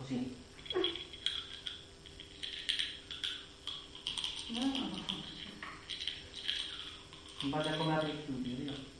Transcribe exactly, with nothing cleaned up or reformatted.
così. Non vado a come apri e chiudi, io.